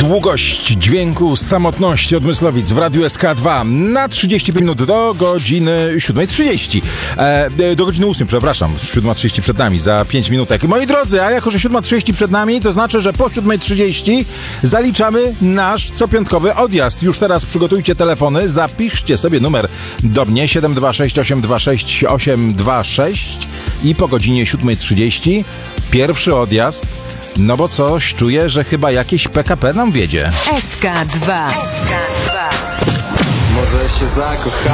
Długość dźwięku samotności od Myslowic w Radiu SK2 na 35 minut do godziny 7:30. Do godziny 8, przepraszam. 7:30 przed nami, za 5 minutek. Moi drodzy, a jako że 7:30 przed nami, to znaczy, że po 7:30 zaliczamy nasz copiątkowy odjazd. Już teraz przygotujcie telefony, zapiszcie sobie numer do mnie 726 826 826 i po godzinie 7:30 pierwszy odjazd. No bo coś czuję, że chyba jakieś PKP nam wiedzie. SK2. Może się zakocha.